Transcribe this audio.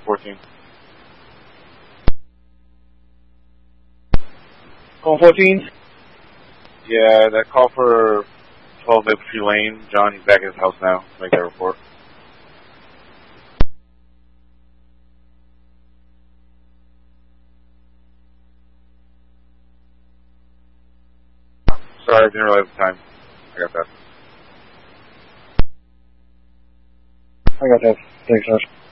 14. Call 14? Yeah, that call for 12 Maple Tree Lane. John, he's back at his house now. Make that report. Sorry, I didn't realize the time. I got that. I got that. Thanks, Josh.